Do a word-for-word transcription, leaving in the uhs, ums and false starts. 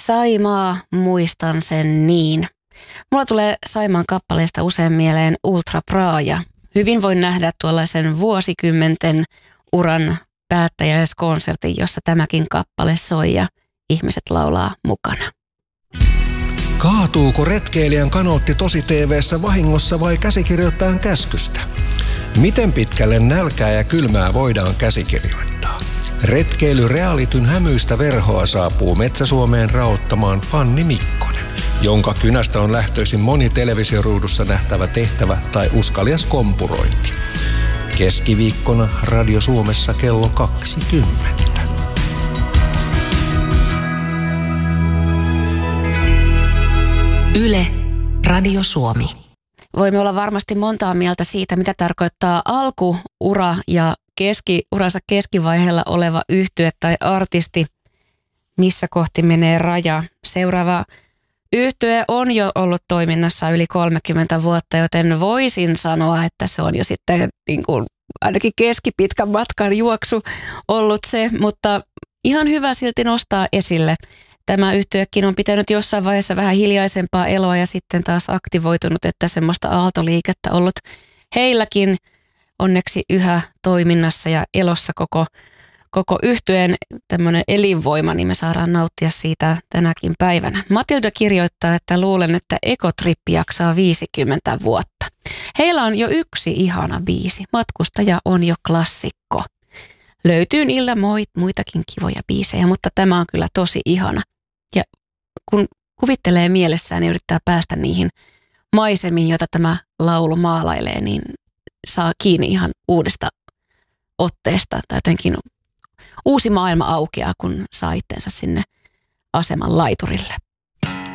Saimaa, muistan sen niin. Mulla tulee Saimaan kappaleesta usein mieleen Ultra Praaja. Hyvin voin nähdä tuollaisen vuosikymmenten uran päättäjäiskonsertin, jossa tämäkin kappale soi ja ihmiset laulaa mukana. Kaatuuko retkeilijän kanootti tosi T V:ssä vahingossa vai käsikirjoittajan käskystä? Miten pitkälle nälkää ja kylmää voidaan käsikirjoittaa? Retkeily realityn hämyistä verhoa saapuu Metsä-Suomeen raottamaan Fanni Mikkonen, jonka kynästä on lähtöisin moni televisioruudussa nähtävä tehtävä tai uskalias kompurointi. Keskiviikkona Radio Suomessa kello kaksikymmentä. Yle, Radio Suomi. Voimme olla varmasti montaa mieltä siitä, mitä tarkoittaa alkuura ja keskiuransa keskivaiheella oleva yhtye tai artisti, missä kohti menee raja. Seuraava yhtye on jo ollut toiminnassa yli kolmekymmentä vuotta, joten voisin sanoa, että se on jo sitten niin kuin ainakin keskipitkän matkan juoksu ollut se, mutta ihan hyvä silti nostaa esille. Tämä yhtyekin on pitänyt jossain vaiheessa vähän hiljaisempaa eloa ja sitten taas aktivoitunut, että semmoista aaltoliikettä ollut heilläkin onneksi yhä toiminnassa ja elossa koko, koko yhtyeen tämmöinen elinvoima, niin me saadaan nauttia siitä tänäkin päivänä. Matilda kirjoittaa, että luulen, että Ekotrippi jaksaa viisikymmentä vuotta. Heillä on jo yksi ihana biisi. Matkustaja on jo klassikko. Löytyy niillä muitakin kivoja biisejä, mutta tämä on kyllä tosi ihana. Ja kun kuvittelee mielessään, niin yrittää päästä niihin maisemiin, joita tämä laulu maalailee, niin saa kiinni ihan uudesta otteesta. Tai jotenkin uusi maailma aukeaa, kun saa itsensä sinne aseman laiturille.